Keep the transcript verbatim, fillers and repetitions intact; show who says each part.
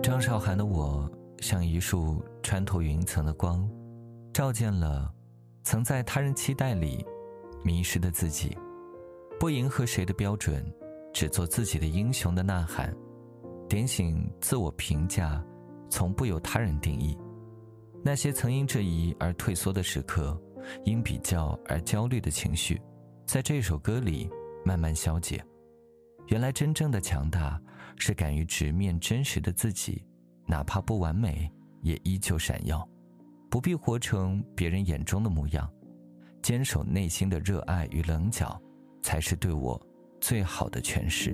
Speaker 1: 张韶涵的我像一束穿透云层的光，照见了曾在他人期待里迷失的自己，不迎合谁的标准，只做自己的英雄的呐喊，点醒自我评价从不由他人定义。那些曾因这一而退缩的时刻，因比较而焦虑的情绪，在这首歌里慢慢消解。原来真正的强大是敢于直面真实的自己，哪怕不完美也依旧闪耀，不必活成别人眼中的模样，坚守内心的热爱与棱角，才是对我最好的诠释。